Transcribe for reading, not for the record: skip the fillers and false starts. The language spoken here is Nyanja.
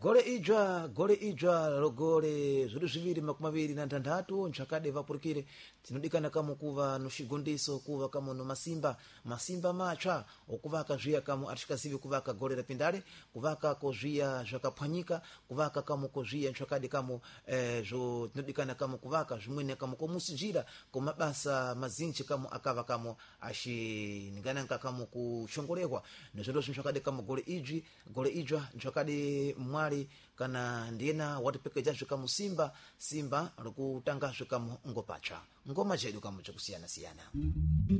gole ijwa logole zvidu zviviri makumi maviri na ntandatu nchakade vapurikire tinodikana kamo kuva noxigondiso kuva kamo no masimba matsva okuvaka zviya kamo atixikazivi kuvaka gole rapindale kuvaka kozviya zvakaphwanyika kuvaka kamo kozviya nchakade kamo zvo tinodikana kamo kuvaka zvimwene kamo komusinjira komabasa mazinji kamo akava kamo axiningana kamo kuxongolewa nezvilo nchakade kamo gole ijwa nchakade mwali kana ndiyena watipekejazve kamo simba rikutangazve kamo ngopatsva ngoma chedu kamo chakusiyana-siyana.